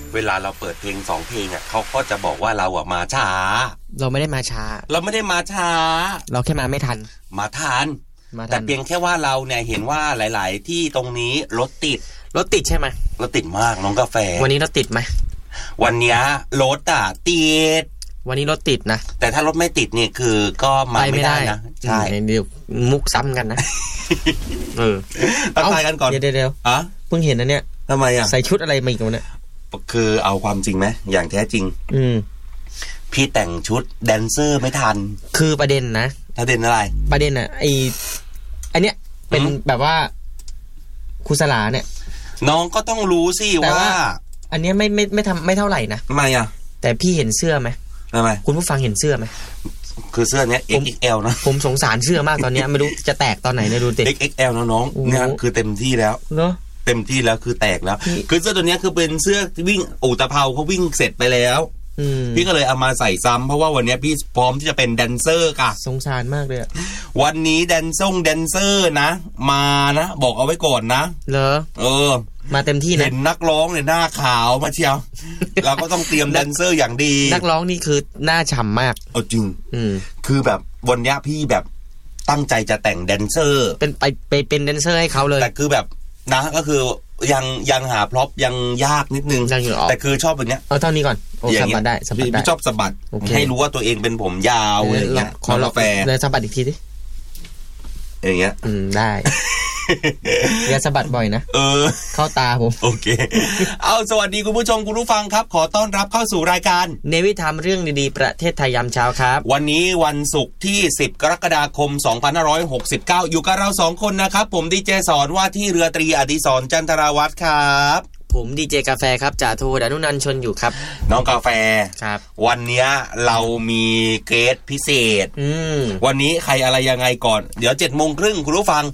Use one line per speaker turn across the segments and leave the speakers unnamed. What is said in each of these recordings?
เวลาเราเปิดเพลง2เพลงอ่ะเขาก็จะบอกว่าเราอ่ะมาช้า
เราไม่ได้มาช้า
เราแค่มาไม่ทันมาทันแต่เพียงแค่ว่าเราเนี่ยเห็นว่าหลายๆที่ตรงนี้รถติดใช่ไหมรถติดมากน้องกาแฟ
วันนี้รถติดไหม
วันนี้รถติด
วันนี้รถติดนะ
แต่ถ้ารถไม่ติดเนี่ยคือก็มาไม่ได้นะใช่
เดี๋ยวมุกซ้ำกันนะ
เอาไปกันก่อน
เดี๋ยวเพิ่งเห็นนะเนี่ย
ทำไมอ่ะ
ใส่ชุดอะไรมาอีกเนี่ย
คือเอาความจริงไหมอย่างแท้จริงพี่แต่งชุดแดนเซอร์ไม่ทัน
คือประเด็นนะ
ประเด็นอะไร
ประเด็นอ่ะอันเนี้ยเป็นแบบว่าครูสลาเนี่ย
น้องก็ต้องรู้สิว่า
อันเนี้ยไม่เท่าไหร่นะ
ทำไมอ่ะ
แต่พี่เห็นเสื้อไหม
ทำไม
คุณผู้ฟังเห็นเสื้อไหม
คือเสื้อเนี้ย XXL นะ
ผมสงสารเสื้อมากตอนนี้ไม่รู้จะแตกตอนไหนเนี่ยดูติ
XXL น้องๆเนี่ยคือเต็มที่แล้ว
เนาะ
เต็มที่แล้วคือแตกแล้วคือเสื้อตัวนี้คือเป็นเสื้อวิ่งอู่ตะเภาเขาวิ่งเสร็จไปแล้วพี่ก็เลยเอามาใส่ซ้ำเพราะว่าวันนี้พี่พร้อมที่จะเป็นแดนเซอร์ค่ะ
สงสารมากเลย
วันนี้แดนเซอร์นะมานะบอกเอาไว้ก่อนนะ
เหรอมาเต็มที่นะ
เห็นนักร้องเนี่ยหน้าขาวมาเชียวเราก็ต้องเตรียมแดนเซอร์อย่างดี
นักร้องนี่คือหน้าฉ่ำมาก
เอาจริงคือแบบวันนี้พี่แบบตั้งใจจะแต่งแดนเซอร์
เป็นไปเป็นแดนเซอร์ให้เขาเลย
แต่คือแบบนะก็คือยังหาพร็อพยังยากนิดนึงแต่คือชอบแบบเนี้ย
เท่านี้ก่อนสะบัดได้
พี่ชอบสะบัดให้รู้ว่าตัวเองเป็นผมยาวอย่างเงี้ย
ขอกาแฟเลยสะบัดอีกทีดิ
อย่างเงี้ย
ได้อย่าสะบัดบ่อยนะเข้าตาผม
โอเคเอาสวัสดีคุณผู้ชมคุณผู้ฟังครับขอต้อนรับเข้าสู่รายการ
เนวิธรรมเรื่องดีๆประเทศไทยยามเช้าครับ
วันนี้วันศุกร์ที่10กรกฎาคม2569อยู่กับเรา2คนนะครับผมดีเจสอนว่าที่เรือตรีอดิศรจันทราวัฒน์ครับ
ผมดีเจกาแฟครับจ่าโทอนุนันท์ชนอยู่ครับ
น้องกาแฟ
ครับ
วันนี้เรามีเกรดพิเศษวันนี้ใครอะไรยังไงก่อนเดี๋ยว 7:30 นคุณผู้ฟัง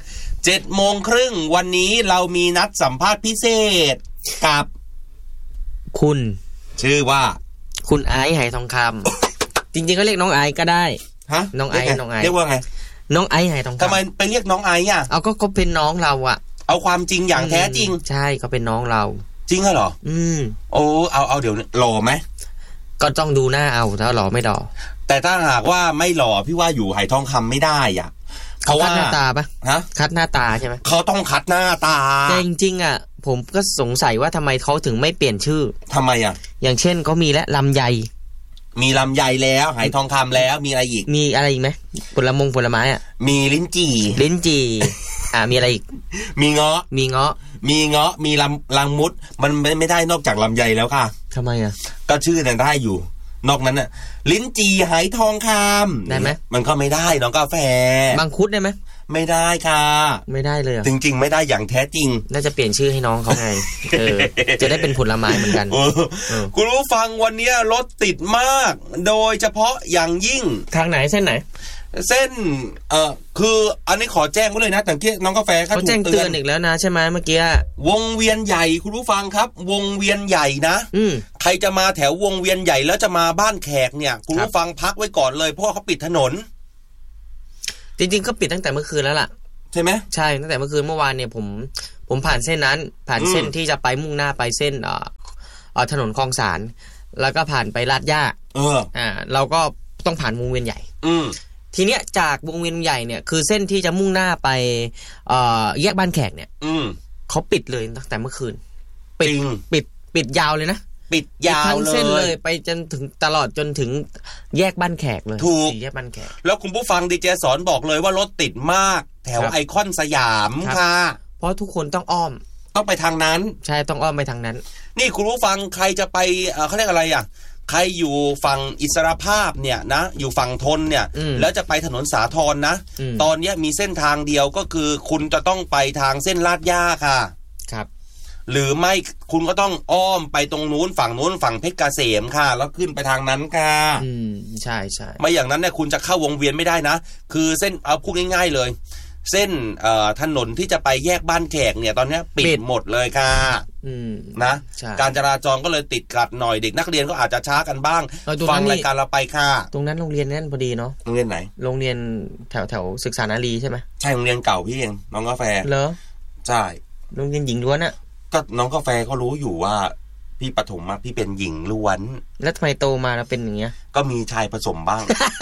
7:30 นวันนี้เรามีนัดสัมภาษณ์พิเศษกับ
คุณ
ชื่อว่า
คุณไอซ์ไหทองคำจริงๆก็เรียกน้องไอซ์ก็ได้
ฮะ
น้องไอซ์
เรียกว่าไง
น้องไอซ์ไหทองคำ
ทำไมไปเรียกน้องไอซ์อ่ะ
เอาก็เป็นน้องเราอ่ะ
เอาความจริงอย่างแท้จริง
ใช่ก็เป็นน้องเรา
จริงเหรอโอ้เอาเดี๋ยวหล่อไหม
ก็ต้องดูหน้าเอาถ้าหล่อไม่หล่อ
แต่ถ้าหากว่าไม่หล่อพี่ว่าอยู่ไหทองคำไม่ได้อ่ะ
เขาคัดหน้าตาปะ
ฮะ
คัดหน้าตาใช่ไหม
เขาต้องคัดหน้าตา
แต่จริงๆอ่ะผมก็สงสัยว่าทำไมเขาถึงไม่เปลี่ยนชื่อ
ทำไมอ่ะ
อย่างเช่นเขามีและลำไย
มีลำไยแล้วไหทองคำแล้วมีอะไรอีก
มีอะไรอีกไหมผลไม้อ่ะ
มีลิ้นจี่
มีอะไรอีก
มีเงาะ
มี
ลังมุดมันไม่ได้นอกจากลำไยแล้วค่ะ
ทำไมอ่ะ
ก็ชื่อนั้นได้อยู่นอกนั้นน่ะลิ้นจี่ไหทองคำ
ได้ไหม
มันก็ไม่ได้น้องกาแฟ
มังคุดได้ไหม
ไม่ได้ค่ะ
ไม่ได้เลย
จริงๆไม่ได้อย่างแท้จริง
น่าจะเปลี่ยนชื่อให้น้องเขาไงจะได้เป็นผลไม้เหมือนกัน
คุณผู้ฟังวันนี้รถติดมากโดยเฉพาะอย่างยิ่ง
ทางไหนเส้นไหน
เส้นคืออันนี้ขอแจ้งไว้เลยนะแต่ที่น้องกาแฟ
เขาแจ้งเตือนอีกแล้วนะใช่ไหมเมื่อกี้
วงเวียนใหญ่คุณผู้ฟังครับวงเวียนใหญ่นะใครจะมาแถววงเวียนใหญ่แล้วจะมาบ้านแขกเนี่ยคุณผู้ฟังพักไว้ก่อนเลยเพราะเขาปิดถนน
จริงๆก็ปิดตั้งแต่เมื่อคืนแล้วล่ะ
ใช่ไหม
ใช่ตั้งแต่เมื่อคืนเมื่อวานเนี่ยผมผ่านเส้นนั้นผ่านเส้นที่จะไปมุ่งหน้าไปเส้นถนนคลองสารแล้วก็ผ่านไปลาดย่าเราก็ต้องผ่านวงเวียนใหญ่ทีเนี้ยจากวงเวียนใหญ่เนี่ยคือเส้นที่จะมุ่งหน้าไปแยกบ้านแขกเนี่ยเขาปิดเลยตั้งแต่เมื่อคืนปิดยาวเลยนะ
ปิดยาวเลย
ทั้งเส้นเลยไปจนถึงตลอดจนถึงแยกบ้านแขกเลย
ถูก
แยกบ้านแขก
แล้วคุณผู้ฟังดีเจสอนบอกเลยว่ารถติดมากแถวไอคอนสยามค่ะ
เพราะทุกคนต้องอ้อม
ต้องไปทางนั้น
ใช่ต้องอ้อมไปทางนั้น
นี่คุณผู้ฟังใครจะไปเขาเรียกอะไรอ่ะใครอยู่ฝั่งอิสรภาพเนี่ยนะอยู่ฝั่งทนเนี่ยแล้วจะไปถนนสาทรนะตอนนี้มีเส้นทางเดียวก็คือคุณจะต้องไปทางเส้นลาดย่าค่ะ
ครับ
หรือไม่คุณก็ต้องอ้อมไปตรงนู้นฝั่งเพชรเกษมค่ะแล้วขึ้นไปทางนั้นค่ะ
ใช่ใช่
ไม่อย่างนั้นเนี่ยคุณจะเข้าวงเวียนไม่ได้นะคือเส้นเอาพูดง่ายๆเลยเส้นถนนที่จะไปแยกบ้านแขกเนี่ยตอนนี้ปิดหมดเลยค่ะนะการจราจรก็เลยติดขัดหน่อยเด็กนักเรียนก็อาจจะช้ากันบ้างฟังรายการเราไปค่ะ
ตรงนั้นโรงเรียนนั่นพอดีเนาะ
โรงเรียนไหน
โรงเรียนแถวศึกษานารีใช่ไหม
ใช่โรงเรียนเก่าพี่เองน้องกาแฟ
เหรอ
ใช่
โรงเรียนหญิงล้วนอะ
ก็น้องกาแฟเขารู้อยู่ว่าพี่ประถมมาพี่เป็นหญิงล้วน
แล้วทำไมโตมาแล้วเป็นอย่างเงี้ย
ก็มีชายผสมบ้าง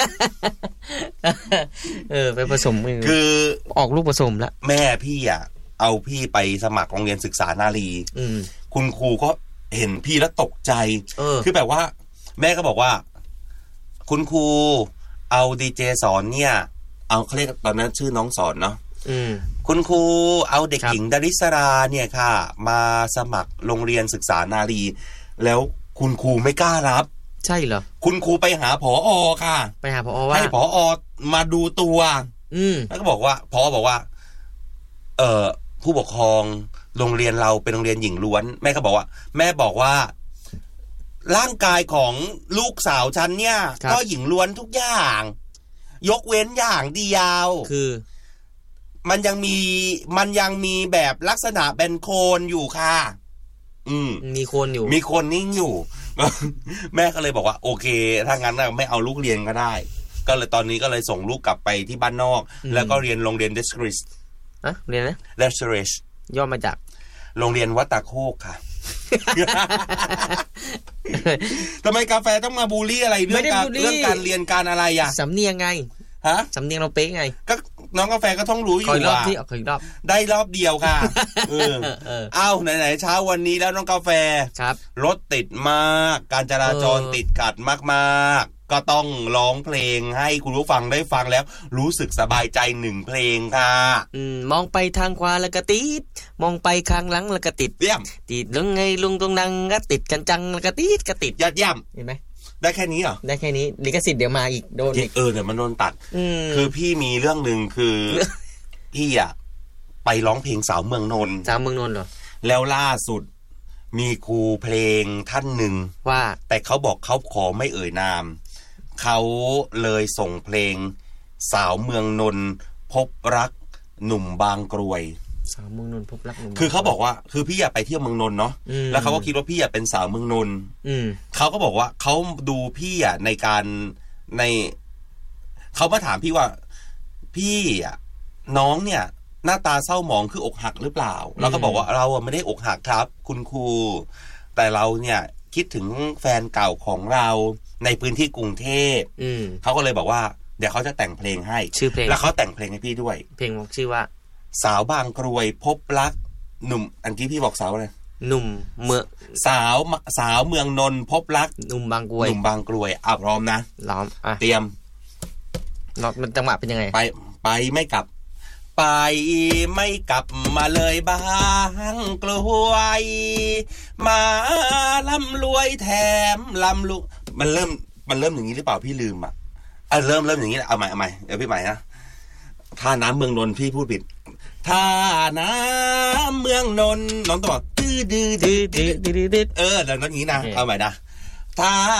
ไปผสม
คือ
ออกลูกผสมแล้ว
แม่พี่อ่ะเอาพี่ไปสมัครโรงเรียนศึกษานารีคุณครูก็เห็นพี่แล้วตกใจคือแบบว่าแม่ก็บอกว่าคุณครูเอาดีเจสอนเนี่ยเอาเขาเรียกตอนนั้นชื่อน้องสอนเนาะคุณครูเอาเด็กหญิงดาริสราเนี่ยค่ะมาสมัครโรงเรียนศึกษานารีแล้วคุณครูไม่กล้ารับ
ใช่เหรอ
คุณครูไปหาผอ.ค่ะ
ไปหาผอ.ว่า
ให้ผอ.มาดูตัวแล้วก็บอกว่าผอ.บอกว่าผู้ปกครองโรงเรียนเราเป็นโรงเรียนหญิงล้วนแม่ก็บอกว่าแม่บอกว่าร่างกายของลูกสาวฉันเนี่ยก็หญิงล้วนทุกอย่างยกเว้นอย่างเดียว
คือ
มันยังมีแบบลักษณะเป็นโคนอยู่ค่ะ
มีโคนอยู่
มีโคนนิ่งอยู่ แม่ก็เลยบอกว่าโอเคถ้างั้นไม่เอาลูกเรียนก็ได้ก็เลยตอนนี้ก็เลยส่งลูกกลับไปที่บ้านนอกแล้วก็เรียนโรงเรียนเดสคริส
เรียนนะ
เดสคริส
ย่อมาจาก
โรงเรียนวัดตะโคกค่ะ ทำไมกาแฟต้องมาบูลลี่อะไรเรื่องการเรียนการอะไรอ่ะ
สำเนียงไง
ฮะ
สำเนียงเราเป๊ะไง
ก็น้องกาแฟก็ต้องรู้อยู่ว่า
ขออีกรอบ
ได้รอบเดียวค่ะเอาไหนๆเช้าวันนี้แล้วน้องกาแฟ
ครับ
รถติดมากการจราจรติดขัดมากๆก็ต้องร้องเพลงให้คุณผู้ฟังได้ฟังแล้วรู้สึกสบายใจ1เพลงค่ะ
มองไปทางขวาแล้วก็ติดมองไปข้างหลังแล้วก็ติด
เยี่ยม
ติดลงไงลุงตรงนังก็ติดกันจังแล้วก็ติด
ยอดเยี่ยม
เห็นไหม
ได้แค่นี้เหรอ
ได้แค่นี้ลิขสิทธิ์เดี๋ยวมาอีกโดนอีก
เดี๋ยวมันโดนตัดคือพี่มีเรื่องนึงคือพี่อ่ะไปร้องเพลงสาวเมืองนนท์
เหรอ
แล้วล่าสุดมีครูเพลงท่านหนึ่ง
ว่า
แต่เขาบอกเขาขอไม่เอ่ยนามเขาเลยส่งเพลงสาวเมืองนนท์พบรักหนุ่มบางกรวย
สาวเมืองนนท์พบรักหนุ่ม
คือเขาบอกว่าคือพี่อยากไปเที่ยวเมืองนนท์เนาะแล้วเขาก็คิดว่าพี่อยากเป็นสาวเมืองนนท์เขาก็บอกว่าเขาดูพี่อ่ะในเขามาถามพี่ว่าพี่อ่ะน้องเนี่ยหน้าตาเศร้าหมองคืออกหักหรือเปล่าแล้วก็บอกว่าเราไม่ได้อกหักครับคุณครูแต่เราเนี่ยคิดถึงแฟนเก่าของเราในพื้นที่กรุงเทพเขาก็เลยบอกว่าเดี๋ยวเขาจะแต่งเพลงให้
ชื่อเพลง
แล้วเขาแต่งเพลงให้พี่ด้วย
เพลงชื่อว่า
สาวบางกรวยพบรักหนุ่มอันที่พี่บอกสาวอะไร
หนุ่มเมือง
สาวเมืองนนท์พบรัก
หนุ่มบางกรวย
พร้อมนะ
พร้อม
เตรียม
มันจังหวะเป็นยังไง
ไปไม่กลับไปไม่กลับมาเลยบางกรวยมาล่ำรวยแถมล่ำลุมันเริ่มอย่างนี้หรือเปล่าพี่ลืมเริ่มอย่างนี้เอาใหม่เดี๋ยวพี่ใหม่นะท่าน้ำเมืองนนท์พี่พูดผิดท่าน้ำเมืองนนท์น้องต้องบอกดื้อแล้วอย่างนี้นะเอาใหม่นะท่า